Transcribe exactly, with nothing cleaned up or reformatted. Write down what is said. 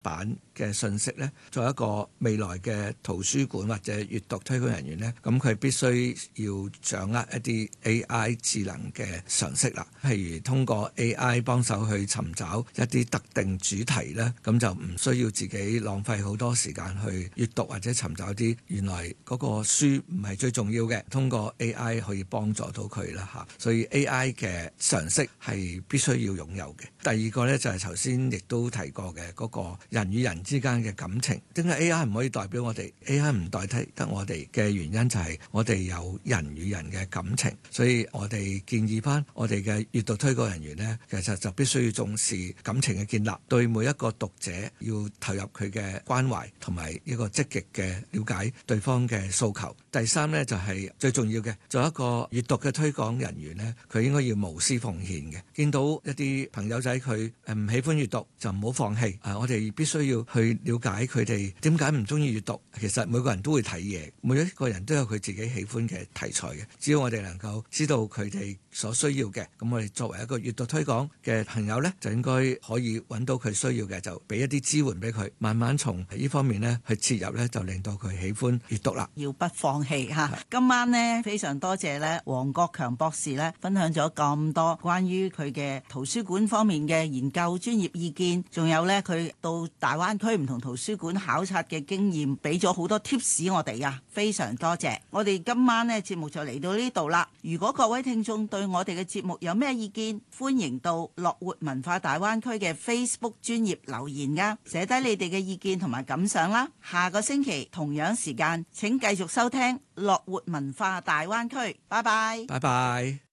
版嘅信息呢，作為一個未來嘅圖書館或者閱讀推廣人員呢，咁佢必須要掌握一啲 A I 智能嘅常識啦。譬如通過 A I 幫手去尋找一啲特定主題呢，咁就唔需要自己浪費好多時間去閱讀或者尋找啲原來嗰個書唔係最重要嘅，通過 A I 可以幫助到佢啦嚇。所以 A I 嘅常識係必須要擁有嘅。第二個呢，就係頭先亦都提過嘅嗰個人與人之間嘅感情。點解 A I 唔可以代表我哋？ A I 唔代替得我哋嘅原因就係我哋有人與人嘅感情，所以我哋建議翻我哋嘅閱讀推廣人員呢，其實就必須要重視感情嘅建立，對每一個讀者要投入佢嘅關懷同埋一個積極嘅了解對方嘅訴求。第三呢，就係最重要嘅，做一個閱讀嘅推廣人員呢，佢應該要無私奉獻嘅。見到一啲朋友仔佢唔喜歡閱讀，就唔好放棄。啊，我哋必須要去了解佢哋點解唔中意閱讀。其實每個人都會睇嘢，每一個人都有佢自己喜歡嘅題材嘅。只要我哋能夠知道佢哋所需要嘅，咁我哋作為一個閱讀推廣嘅朋友呢，就應該可以揾到佢需要嘅，就俾一啲支援俾佢，慢慢從呢方面呢去切入呢，就令到佢喜歡閱讀啦。 要不放棄嚇。今晚呢，非常多謝呢黃國強博士呢分享咗咁多關於佢嘅圖書館方面嘅研究專業意見，仲有呢，佢到大灣區唔同圖書館考察嘅經驗，俾咗好多 tips 我哋啊，非常多謝。我哋今晚呢節目就嚟到呢度啦。如果各位聽眾對我哋嘅節目有咩意見，歡迎到樂活文化大灣區嘅 Facebook 專頁留言噶，寫低你哋嘅意見同埋感想啦。下個星期同樣時間請繼續收聽樂活文化大灣區。拜拜， 拜拜。